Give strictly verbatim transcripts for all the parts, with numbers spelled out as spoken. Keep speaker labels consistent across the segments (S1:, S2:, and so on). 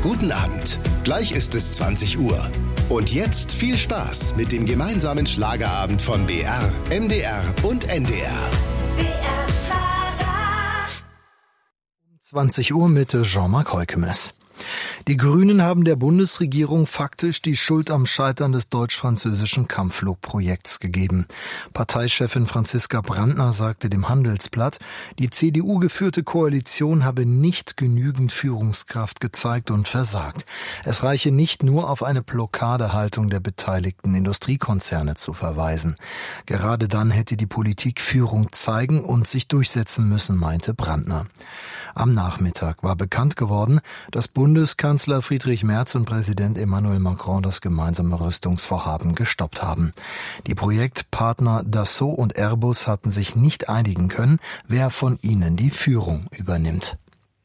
S1: Guten Abend. Gleich ist es zwanzig Uhr. Und jetzt viel Spaß mit dem gemeinsamen Schlagerabend von B R, M D R und N D R.
S2: B R Schlager.
S3: zwanzig Uhr mit Jean-Marc Heukemes. Die Grünen haben der Bundesregierung faktisch die Schuld am Scheitern des deutsch-französischen Kampfflugprojekts gegeben. Parteichefin Franziska Brandner sagte dem Handelsblatt, die C D U-geführte Koalition habe nicht genügend Führungskraft gezeigt und versagt. Es reiche nicht nur auf eine Blockadehaltung der beteiligten Industriekonzerne zu verweisen. Gerade dann hätte die Politik Führung zeigen und sich durchsetzen müssen, meinte Brandner. Am Nachmittag war bekannt geworden, dass Bundeskanzler Friedrich Merz und Präsident Emmanuel Macron das gemeinsame Rüstungsvorhaben gestoppt haben. Die Projektpartner Dassault und Airbus hatten sich nicht einigen können, wer von ihnen die Führung übernimmt.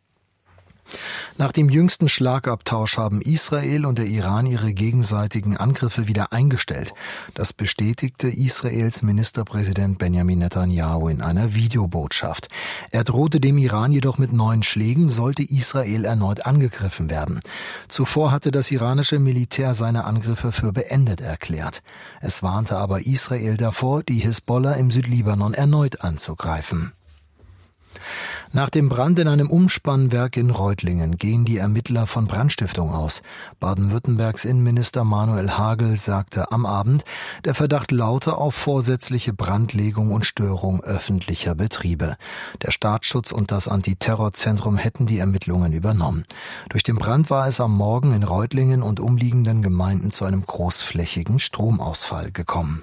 S3: Nach dem jüngsten Schlagabtausch haben Israel und der Iran ihre gegenseitigen Angriffe wieder eingestellt. Das bestätigte Israels Ministerpräsident Benjamin Netanyahu in einer Videobotschaft. Er drohte dem Iran jedoch mit neuen Schlägen, sollte Israel erneut angegriffen werden. Zuvor hatte das iranische Militär seine Angriffe für beendet erklärt. Es warnte aber Israel davor, die Hisbollah im Südlibanon erneut anzugreifen. Nach dem Brand in einem Umspannwerk in Reutlingen gehen die Ermittler von Brandstiftung aus. Baden-Württembergs Innenminister Manuel Hagel sagte am Abend, der Verdacht laute auf vorsätzliche Brandlegung und Störung öffentlicher Betriebe. Der Staatsschutz und das Antiterrorzentrum hätten die Ermittlungen übernommen. Durch den Brand war es am Morgen in Reutlingen und umliegenden Gemeinden zu einem großflächigen Stromausfall gekommen.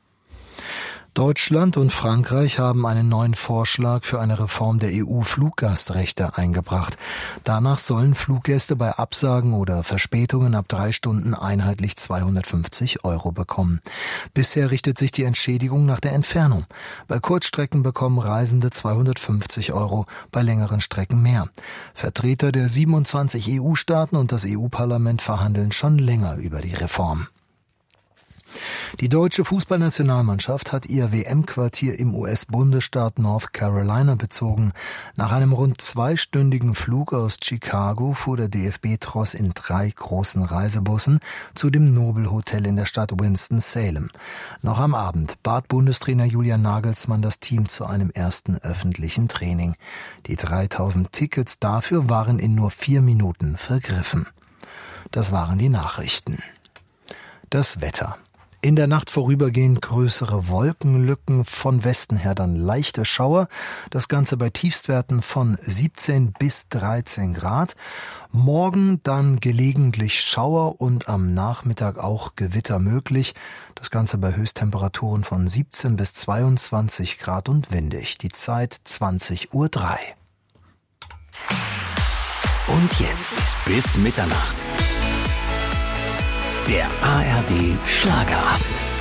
S3: Deutschland und Frankreich haben einen neuen Vorschlag für eine Reform der E U-Fluggastrechte eingebracht. Danach sollen Fluggäste bei Absagen oder Verspätungen ab drei Stunden einheitlich zweihundertfünfzig Euro bekommen. Bisher richtet sich die Entschädigung nach der Entfernung. Bei Kurzstrecken bekommen Reisende zweihundertfünfzig Euro, bei längeren Strecken mehr. Vertreter der siebenundzwanzig E U-Staaten und das E U-Parlament verhandeln schon länger über die Reform. Die deutsche Fußballnationalmannschaft hat ihr W M-Quartier im U S-Bundesstaat North Carolina bezogen. Nach einem rund zweistündigen Flug aus Chicago fuhr der D F B-Tross in drei großen Reisebussen zu dem Nobel-Hotel in der Stadt Winston-Salem. Noch am Abend bat Bundestrainer Julian Nagelsmann das Team zu einem ersten öffentlichen Training. Die dreitausend Tickets dafür waren in nur vier Minuten vergriffen. Das waren die Nachrichten. Das Wetter. In der Nacht vorübergehend größere Wolkenlücken, von Westen her dann leichte Schauer. Das Ganze bei Tiefstwerten von siebzehn bis dreizehn Grad. Morgen dann gelegentlich Schauer und am Nachmittag auch Gewitter möglich. Das Ganze bei Höchsttemperaturen von siebzehn bis zweiundzwanzig Grad und windig. Die Zeit zwanzig Uhr drei.
S4: Und jetzt bis Mitternacht. Der A R D Schlagerabend.